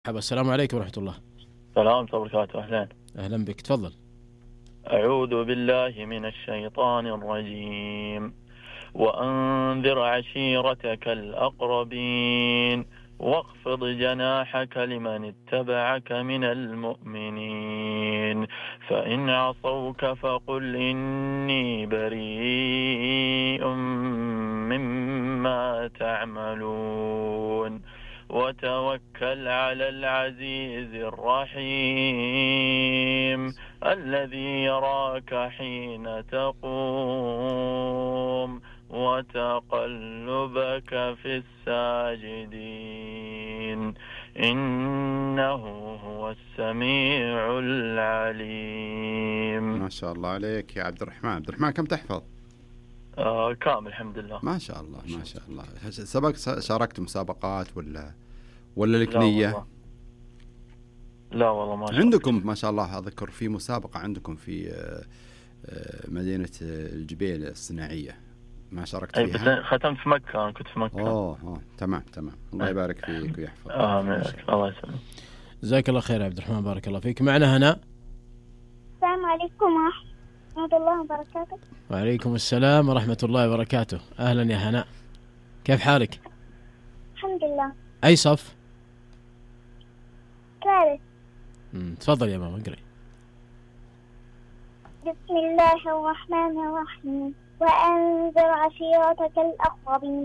مرحبا، السلام عليكم ورحمة الله. السلام ورحمة الله وبركاته. أهلين. أهلا بك، تفضل. أعوذ بالله من الشيطان الرجيم. وأنذر عشيرتك الأقربين واخفض جناحك لمن اتبعك من المؤمنين فإن عصوك فقل إني بريء مما تعملون وتوكل على العزيز الرحيم الذي يراك حين تقوم وتقلبك في الساجدين إنه هو السميع العليم. ما شاء الله عليك يا عبد الرحمن. عبد الرحمن كم تحفظ؟ كامل الحمد لله. ما شاء الله ما شاء الله. سبق شاركت مسابقات ولا لك لا نية؟ والله. لا والله ما شاء عندكم ما شاء الله أذكر في مسابقة عندكم في مدينة الجبيل الصناعية، ما شاركت أي فيها؟ بس ختمت في مكة، أنا كنت في مكة. تمام. الله يبارك فيك ويحفظك. آمين. الله يسلمك. جزاك الله خير يا عبد الرحمن، بارك الله فيك. معنا هناء. السلام عليكم ورحمة الله وبركاته. وعليكم السلام ورحمة الله وبركاته. أهلا يا هناء، كيف حالك؟ الحمد لله. أي صف؟ ثالث. تفضل يا ماما اقرأي. بسم الله الرحمن الرحيم. وأنذر عشيرتك الأقربين